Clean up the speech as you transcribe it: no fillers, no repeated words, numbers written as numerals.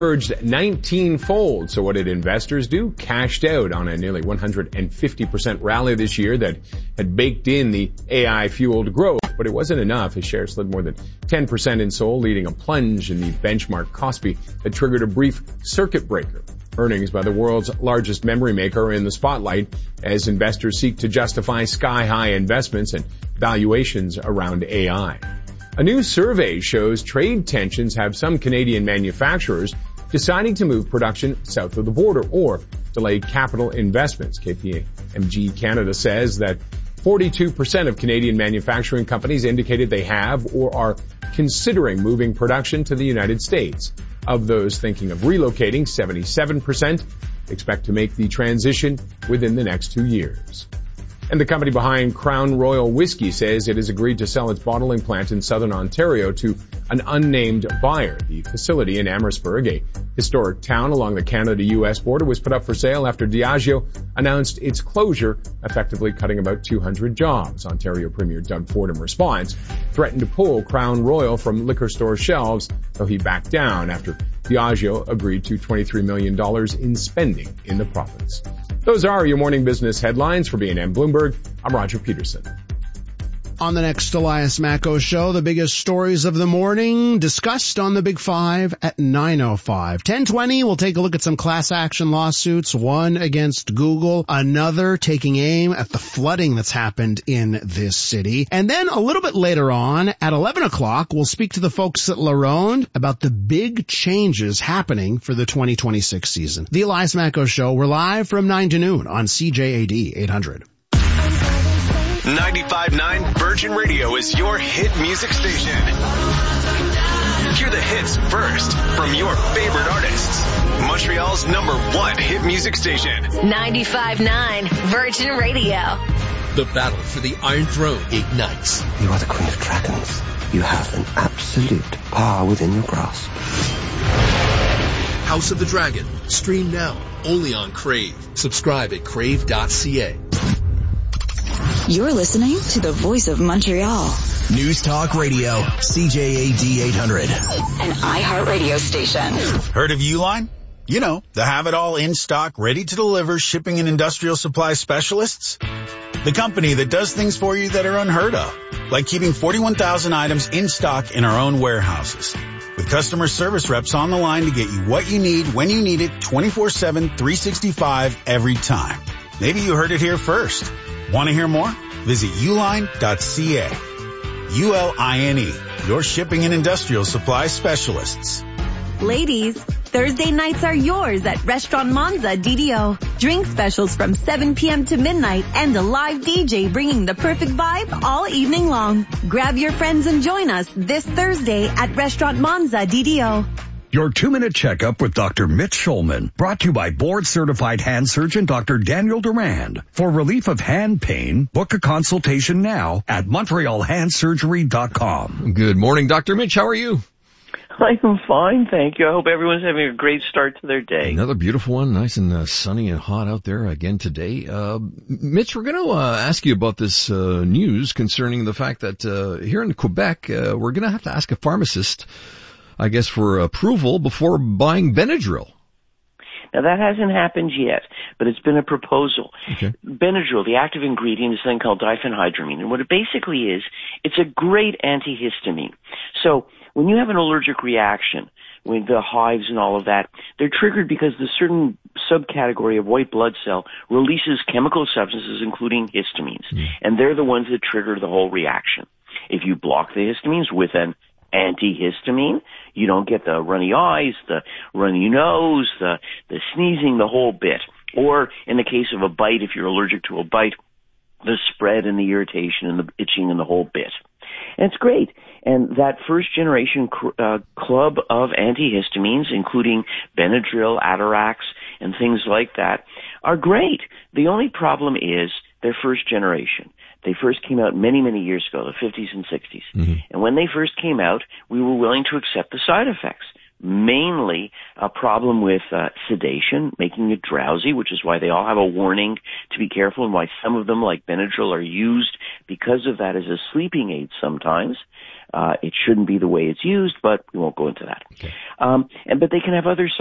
surged 19-fold. So what did investors do? Cashed out on a nearly 150% rally this year that had baked in the AI-fueled growth. But it wasn't enough as shares slid more than 10% in Seoul, leading a plunge in the benchmark Kospi that triggered a brief circuit breaker. Earnings by the world's largest memory maker are in the spotlight as investors seek to justify sky-high investments and valuations around AI. A new survey shows trade tensions have some Canadian manufacturers deciding to move production south of the border or delay capital investments. KPMG Canada says that 42% of Canadian manufacturing companies indicated they have or are considering moving production to the United States. Of those thinking of relocating, 77% expect to make the transition within the next 2 years. And the company behind Crown Royal Whiskey says it has agreed to sell its bottling plant in southern Ontario to an unnamed buyer. The facility in Amherstburg, a historic town along the Canada-U.S. border, was put up for sale after Diageo announced its closure, effectively cutting about 200 jobs. Ontario Premier Doug Ford, in response, threatened to pull Crown Royal from liquor store shelves, though he backed down after Diageo agreed to $23 million in spending in the province. Those are your morning business headlines. For B&M Bloomberg, I'm Roger Peterson. On the next Elias Macko Show, the biggest stories of the morning discussed on the Big Five at 9:05. 10:20, we'll take a look at some class action lawsuits, one against Google, another taking aim at the flooding that's happened in this city. And then a little bit later on, at 11 o'clock, we'll speak to the folks at La Ronde about the big changes happening for the 2026 season. The Elias Macko Show, we're live from 9 to noon on CJAD 800. 95.9 Virgin Radio is your hit music station. Hear the hits first from your favorite artists. Montreal's #1 hit music station. 95.9 Virgin Radio. The battle for the Iron Throne ignites. You are the Queen of Dragons. You have an absolute power within your grasp. House of the Dragon. Stream now. Only on Crave. Subscribe at crave.ca. You're listening to the Voice of Montreal. News Talk Radio, CJAD 800. An iHeartRadio station. Heard of Uline? You know, the have-it-all in stock, ready to deliver shipping and industrial supply specialists. The company that does things for you that are unheard of, like keeping 41,000 items in stock in our own warehouses. With customer service reps on the line to get you what you need when you need it 24/7, 365 every time. Maybe you heard it here first. Want to hear more? Visit uline.ca. ULINE, your shipping and industrial supply specialists. Ladies, Thursday nights are yours at Restaurant Monza DDO. Drink specials from 7 p.m. to midnight and a live DJ bringing the perfect vibe all evening long. Grab your friends and join us this Thursday at Restaurant Monza DDO. Your 2-minute checkup with Dr. Mitch Schulman, brought to you by board-certified hand surgeon Dr. Daniel Durand. For relief of hand pain, book a consultation now at MontrealHandSurgery.com. Good morning, Dr. Mitch. How are you? I'm fine, thank you. I hope everyone's having a great start to their day. Another beautiful one, nice and sunny and hot out there again today. Mitch, we're going to ask you about this news concerning the fact that here in Quebec, we're going to have to ask a pharmacist, I guess, for approval before buying Benadryl. Now, that hasn't happened yet, but it's been a proposal. Okay. Benadryl, the active ingredient, is something called diphenhydramine. And what it basically is, it's a great antihistamine. So when you have an allergic reaction, with the hives and all of that, they're triggered because the certain subcategory of white blood cell releases chemical substances, including histamines. And they're the ones that trigger the whole reaction. If you block the histamines with an antihistamine, you don't get the runny eyes, the runny nose, the sneezing, the whole bit. Or in the case of a bite, if you're allergic to a bite, the spread and the irritation and the itching and the whole bit. And it's great. And that first generation club of antihistamines, including Benadryl, Atarax, and things like that, are great. The only problem is they're first generation. They first came out many, many years ago, the 50s and 60s. And when they first came out, we were willing to accept the side effects. mainly a problem with sedation, making it drowsy, which is why they all have a warning to be careful, and why some of them, like Benadryl, are used because of that as a sleeping aid sometimes. It shouldn't be the way it's used, but we won't go into that. Okay. But they can have other